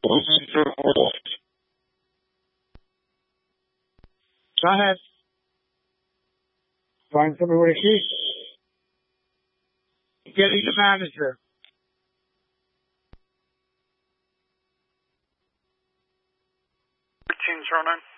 Go ahead. Find somebody with a key. Getting the manager. Routine 09.